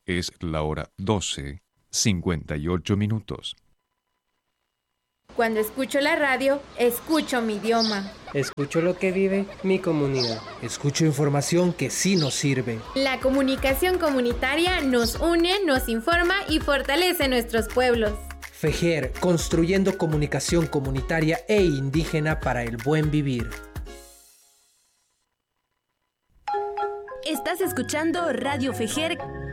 Es la hora 12:58. Cuando escucho la radio, escucho mi idioma. Escucho lo que vive mi comunidad. Escucho información que sí nos sirve. La comunicación comunitaria nos une, nos informa y fortalece nuestros pueblos. FEGER, construyendo comunicación comunitaria e indígena para el buen vivir. Estás escuchando Radio FEGER